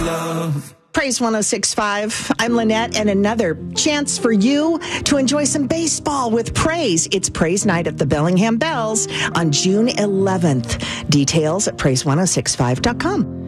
love. Praise 106.5. I'm Lynette, and another chance for you to enjoy some baseball with Praise. It's Praise Night at the Bellingham Bells on June 11th. Details at praise1065.com.